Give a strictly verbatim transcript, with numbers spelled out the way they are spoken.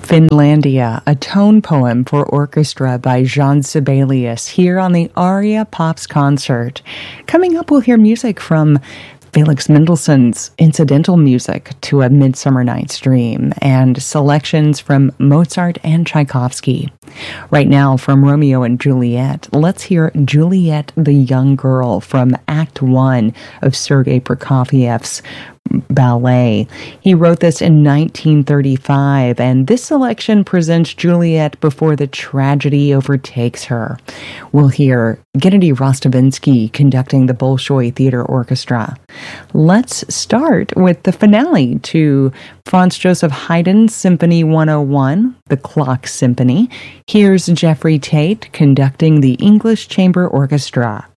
Finlandia, a tone poem for orchestra by Jean Sibelius, here on the Aria Pops concert. Coming up, we'll hear music from Felix Mendelssohn's incidental music to A Midsummer Night's Dream, and selections from Mozart and Tchaikovsky. Right now, from Romeo and Juliet, let's hear Juliet the Young Girl from Act One of Sergei Prokofiev's ballet. He wrote this in nineteen thirty-five, and this selection presents Juliet before the tragedy overtakes her. We'll hear Gennady Rostavinsky conducting the Bolshoi Theater Orchestra. Let's start with the finale to Franz Joseph Haydn's Symphony one oh one, the Clock Symphony. Here's Jeffrey Tate conducting the English Chamber Orchestra.